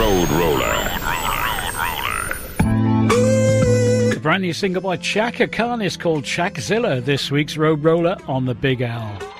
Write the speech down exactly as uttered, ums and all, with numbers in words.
Road Roller. A brand new single by Chaka Khan is called Chakzilla, this week's Road Roller on the Big Owl.